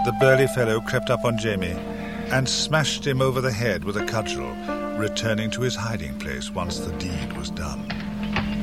the burly fellow crept up on Jamie and smashed him over the head with a cudgel, returning to his hiding place once the deed was done.